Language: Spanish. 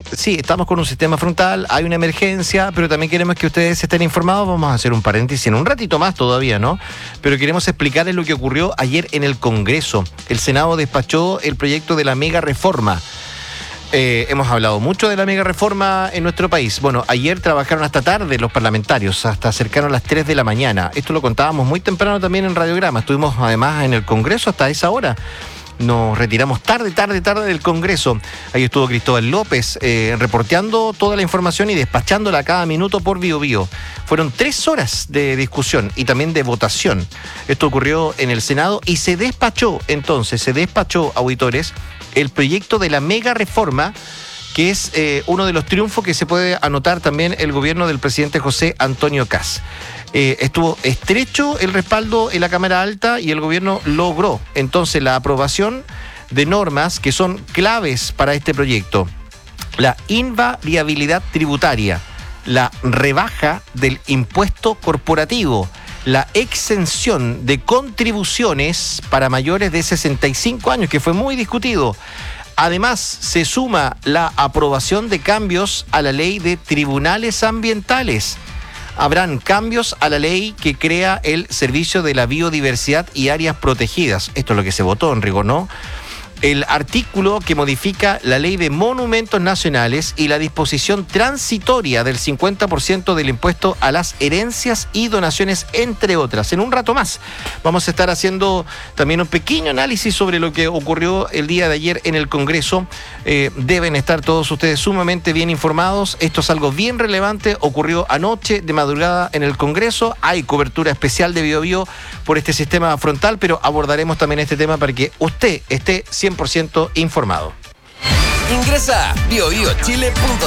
sí, estamos con un sistema frontal, hay una emergencia, pero también queremos que ustedes estén informados. Vamos a hacer un paréntesis en un ratito más todavía, ¿no? Pero queremos explicarles lo que ocurrió ayer en el Congreso. El Senado despachó el proyecto de la mega reforma. Hemos hablado mucho de la mega reforma en nuestro país. Bueno, ayer trabajaron hasta tarde los parlamentarios, hasta cercano a las 3 de la mañana. Esto lo contábamos muy temprano también en Radiograma. Estuvimos además en el Congreso hasta esa hora. Nos retiramos tarde del Congreso. Ahí estuvo Cristóbal López reporteando toda la información y despachándola cada minuto por Bío Bío. Fueron 3 horas de discusión y también de votación. Esto ocurrió en el Senado y se despachó, auditores, el proyecto de la mega reforma, que es uno de los triunfos que se puede anotar también el gobierno del presidente José Antonio Kast. Estuvo estrecho el respaldo en la Cámara Alta y el gobierno logró entonces la aprobación de normas que son claves para este proyecto. La invariabilidad tributaria, la rebaja del impuesto corporativo, la exención de contribuciones para mayores de 65 años, que fue muy discutido. Además, se suma la aprobación de cambios a la ley de tribunales ambientales. Habrán cambios a la ley que crea el Servicio de la Biodiversidad y Áreas Protegidas. Esto es lo que se votó en rigor, ¿no? El artículo que modifica la ley de monumentos nacionales y la disposición transitoria del 50% del impuesto a las herencias y donaciones, entre otras. En un rato más vamos a estar haciendo también un pequeño análisis sobre lo que ocurrió el día de ayer en el Congreso. Deben estar todos ustedes sumamente bien informados. Esto es algo bien relevante. Ocurrió anoche de madrugada en el Congreso. Hay cobertura especial de Bío Bío por este sistema frontal, pero abordaremos también este tema para que usted esté 100% informado. Ingresa a biobiochile.cl